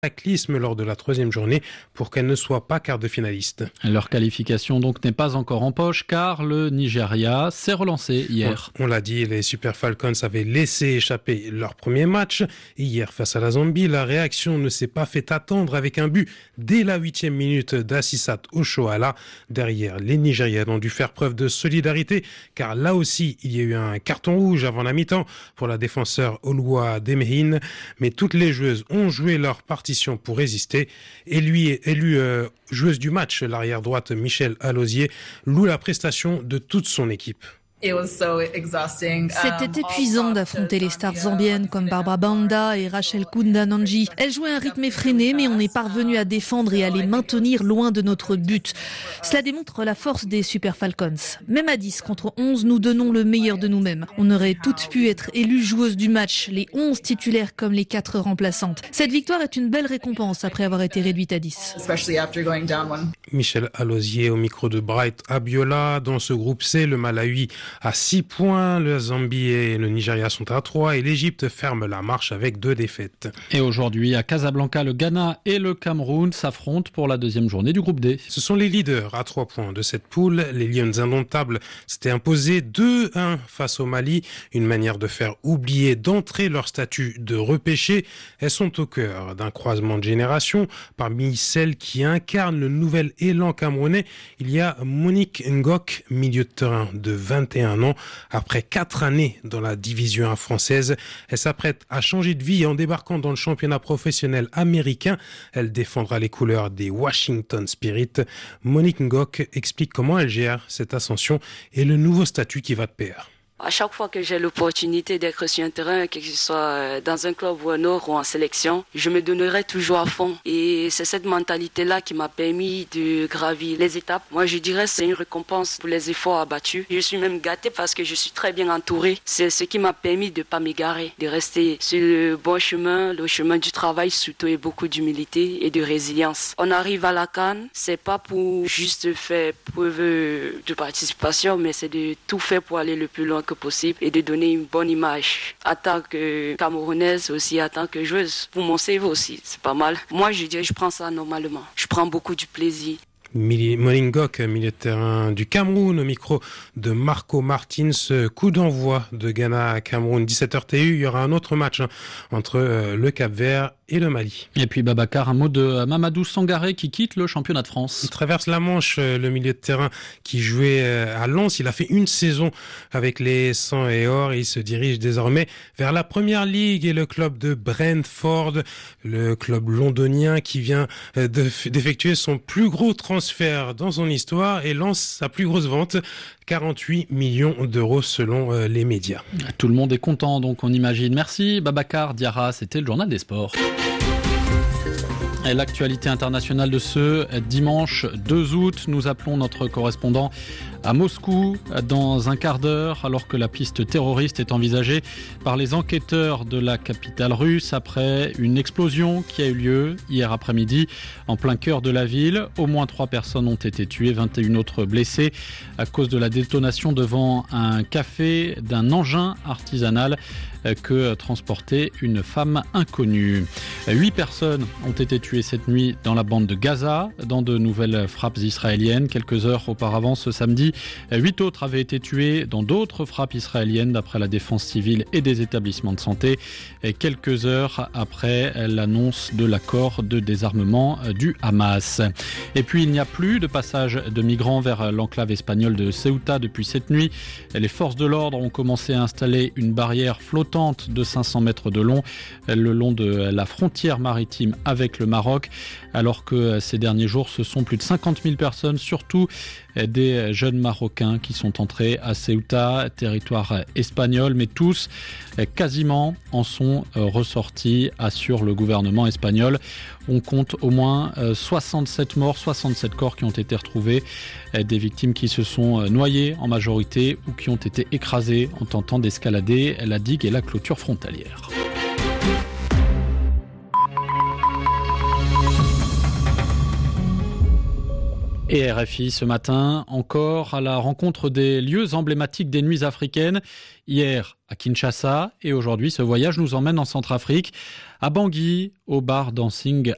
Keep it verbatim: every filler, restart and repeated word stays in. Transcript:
cataclysme lors de la troisième journée pour qu'elle ne soit pas quart de finaliste. Leur qualification donc n'est pas encore en poche car le Nigeria s'est relancé hier. On, on l'a dit, les Super Falcons avaient laissé échapper leur premier match. Hier face à la Zambie, la réaction ne s'est pas fait attendre avec un but dès la huitième minute d'Assissat Oshoala. Derrière, les Nigériens ont dû faire preuve de solidarité car là aussi il y a eu un carton rouge avant la mi-temps pour la défenseur Oluwa Demehin. Mais toutes les joueuses ont joué leur partition pour résister. Et lui, élu euh, joueuse du match, l'arrière droite Michelle Alozier, loue la prestation de toute son équipe. C'était épuisant d'affronter les stars zambiennes comme Barbara Banda et Rachel Kunda-Nanji. Elles jouaient un rythme effréné, mais on est parvenu à défendre et à les maintenir loin de notre but. Cela démontre la force des Super Falcons. Même à dix contre onze, nous donnons le meilleur de nous-mêmes. On aurait toutes pu être élues joueuses du match, les onze titulaires comme les quatre remplaçantes. Cette victoire est une belle récompense après avoir été réduite à dix. Michelle Alozier au micro de Bright Abiola. Dans ce groupe C, le Malawi à six points, le Zambie et le Nigeria sont à trois et l'Égypte ferme la marche avec deux défaites. Et aujourd'hui, à Casablanca, le Ghana et le Cameroun s'affrontent pour la deuxième journée du groupe D. Ce sont les leaders à trois points de cette poule. Les Lions indomptables s'étaient imposés deux un face au Mali, une manière de faire oublier d'entrer leur statut de repêché. Elles sont au cœur d'un croisement de générations. Parmi celles qui incarnent le nouvel élan camerounais, il y a Monique Ngok, milieu de terrain de vingt et un ans. Après quatre années dans la division un française, elle s'apprête à changer de vie en débarquant dans le championnat professionnel américain. Elle défendra les couleurs des Washington Spirit. Monique Ngok explique comment elle gère cette ascension et le nouveau statut qui va de pair. À chaque fois que j'ai l'opportunité d'être sur un terrain, que ce soit dans un club ou un autre ou en sélection, je me donnerai toujours à fond. Et c'est cette mentalité-là qui m'a permis de gravir les étapes. Moi, je dirais que c'est une récompense pour les efforts abattus. Je suis même gâtée parce que je suis très bien entourée. C'est ce qui m'a permis de ne pas m'égarer, de rester sur le bon chemin, le chemin du travail, surtout et beaucoup d'humilité et de résilience. On arrive à la CAN, c'est pas pour juste faire preuve de participation, mais c'est de tout faire pour aller le plus loin que possible et de donner une bonne image en tant que Camerounaise aussi, en tant que joueuse. Pour mon C V aussi, c'est pas mal. Moi, je dirais, je prends ça normalement. Je prends beaucoup du plaisir. Monique Ngok, milieu de terrain du Cameroun, au micro de Marco Martins. Coup d'envoi de Ghana à Cameroun, dix-sept heures T U. Il y aura un autre match hein, entre euh, le Cap-Vert et le Mali. Et puis Babacar, un mot de Mamadou Sangaré qui quitte le championnat de France. Il traverse la Manche, le milieu de terrain qui jouait à Lens. Il a fait une saison avec les cent et or et il se dirige désormais vers la Première Ligue et le club de Brentford, le club londonien qui vient d'effectuer son plus gros transfert dans son histoire et lance sa plus grosse vente. quarante-huit millions d'euros selon euh, les médias. Tout le monde est content, donc on imagine. Merci Babacar Diarra, c'était le journal des sports. Et l'actualité internationale de ce dimanche deux août, nous appelons notre correspondant à Moscou dans un quart d'heure alors que la piste terroriste est envisagée par les enquêteurs de la capitale russe après une explosion qui a eu lieu hier après-midi en plein cœur de la ville. Au moins trois personnes ont été tuées, vingt et une autres blessées à cause de la détonation devant un café d'un engin artisanal que transportait une femme inconnue. Huit personnes ont été tuées cette nuit dans la bande de Gaza, dans de nouvelles frappes israéliennes. Quelques heures auparavant, ce samedi, huit autres avaient été tués dans d'autres frappes israéliennes, d'après la défense civile et des établissements de santé. Et quelques heures après l'annonce de l'accord de désarmement du Hamas. Et puis, il n'y a plus de passage de migrants vers l'enclave espagnole de Ceuta depuis cette nuit. Les forces de l'ordre ont commencé à installer une barrière flottante de cinq cents mètres de long le long de la frontière maritime avec le Maroc, alors que ces derniers jours, ce sont plus de cinquante mille personnes, surtout des jeunes Marocains qui sont entrés à Ceuta, territoire espagnol, mais tous quasiment en sont ressortis, assure le gouvernement espagnol. On compte au moins soixante-sept morts, soixante-sept corps qui ont été retrouvés, des victimes qui se sont noyées en majorité ou qui ont été écrasées en tentant d'escalader la digue et la clôture frontalière. Et R F I ce matin, encore à la rencontre des lieux emblématiques des nuits africaines. Hier à Kinshasa et aujourd'hui, ce voyage nous emmène en Centrafrique, à Bangui, au bar Dancing